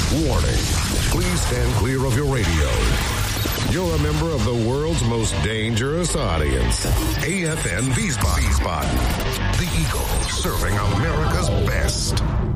Warning. Please stand clear of your radio. You're a member of the world's most dangerous audience. AFN Wiesbaden. The Eagle, serving America's best.